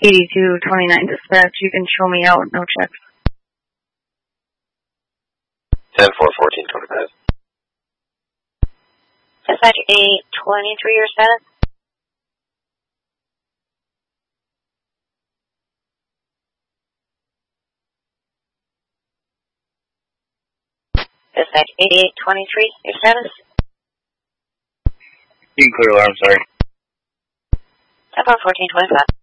8229 dispatch, you can show me out, no checks. 10-4-14-25. Dispatch 823, your status? Dispatch 8823, your status? You can clear alarm, sorry. 10-4-14-25.